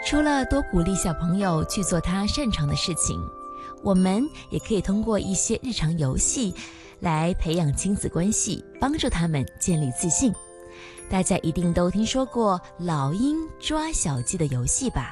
除了多鼓励小朋友去做他擅长的事情，我们也可以通过一些日常游戏来培养亲子关系，帮助他们建立自信。大家一定都听说过老鹰抓小鸡的游戏吧？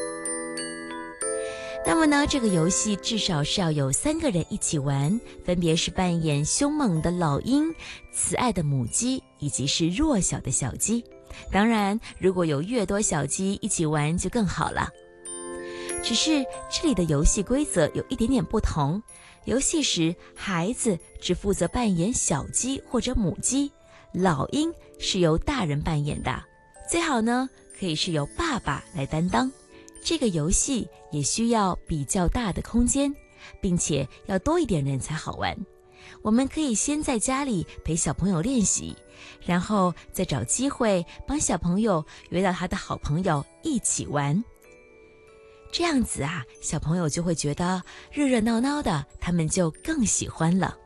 那么呢，这个游戏至少是要有3个人一起玩，分别是扮演凶猛的老鹰、慈爱的母鸡以及是弱小的小鸡。当然，如果有越多小鸡一起玩就更好了。只是这里的游戏规则有一点点不同，游戏时孩子只负责扮演小鸡或者母鸡，老鹰是由大人扮演的，最好呢可以是由爸爸来担当。这个游戏也需要比较大的空间，并且要多一点人才好玩。我们可以先在家里陪小朋友练习，然后再找机会帮小朋友约到他的好朋友一起玩。这样子啊，小朋友就会觉得热热闹闹的，他们就更喜欢了。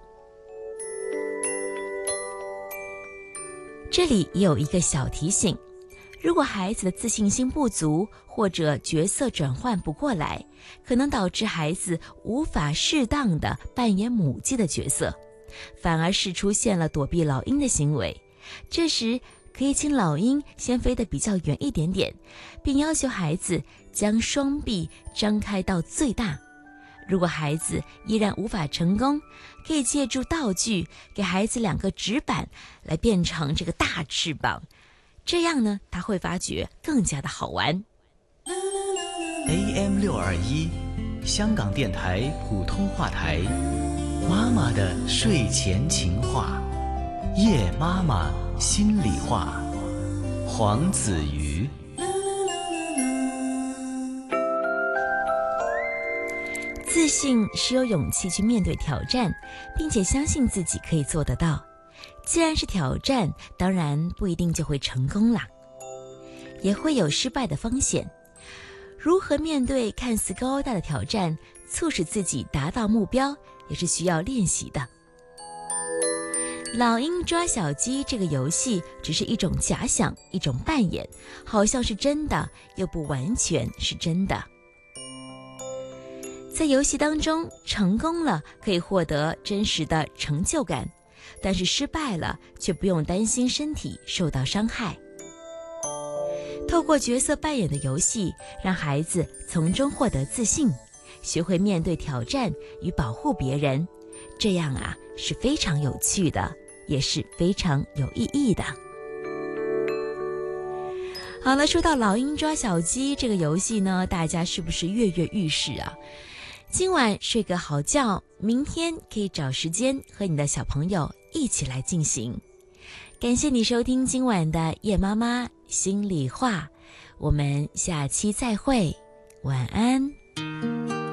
这里也有一个小提醒，如果孩子的自信心不足，或者角色转换不过来，可能导致孩子无法适当地扮演母鸡的角色，反而是出现了躲避老鹰的行为。这时可以请老鹰先飞得比较远一点点，并要求孩子将双臂张开到最大。如果孩子依然无法成功，可以借助道具给孩子2个纸板来变成这个大翅膀，这样呢他会发觉更加的好玩。 AM 621香港电台普通话台，妈妈的睡前情话，夜妈妈心里话，黄子瑜。 自信是有勇气去面对挑战，并且相信自己可以做得到。既然是挑战，当然不一定就会成功啦，也会有失败的风险。如何面对看似高大的挑战，促使自己达到目标，也是需要练习的。老鹰抓小鸡这个游戏只是一种假想，一种扮演，好像是真的，又不完全是真的。在游戏当中，成功了可以获得真实的成就感，但是失败了却不用担心身体受到伤害。透过角色扮演的游戏，让孩子从中获得自信，学会面对挑战与保护别人，这样啊是非常有趣的，也是非常有意义的。好了，说到老鹰抓小鸡这个游戏呢，大家是不是跃跃欲试啊？今晚睡个好觉，明天可以找时间和你的小朋友一起来进行。感谢你收听今晚的夜妈妈心里话，我们下期再会，晚安。